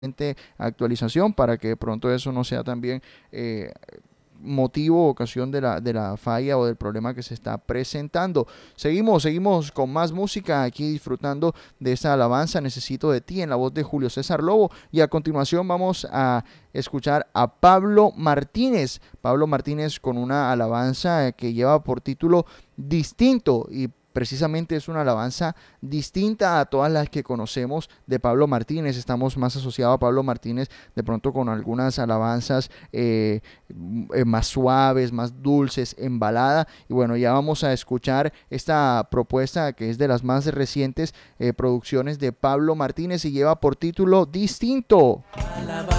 actualización para que de pronto eso no sea también motivo o ocasión de la falla o del problema que se está presentando. Seguimos con más música aquí disfrutando de esta alabanza Necesito de ti en la voz de Julio César Lobo, y a continuación vamos a escuchar a Pablo Martínez con una alabanza que lleva por título Distinto, y precisamente es una alabanza distinta a todas las que conocemos de Pablo Martínez. Estamos más asociados a Pablo Martínez de pronto con algunas alabanzas más suaves, más dulces, en balada. Y bueno, ya vamos a escuchar esta propuesta que es de las más recientes producciones de Pablo Martínez y lleva por título Distinto. Alaba